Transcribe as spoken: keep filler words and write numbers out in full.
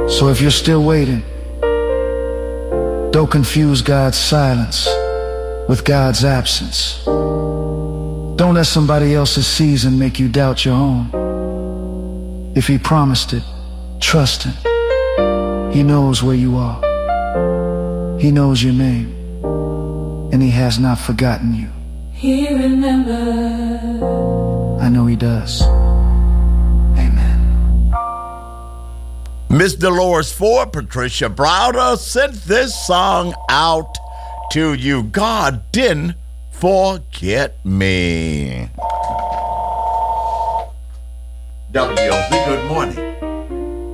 So if you're still waiting, don't confuse God's silence with God's absence. Don't let somebody else's season make you doubt your own. If he promised it, trust him. He knows where you are. He knows your name. And he has not forgotten you. He remembers. I know he does. Miss Dolores Ford, Patricia Browder sent this song out to you. God didn't forget me. W O Z, good morning.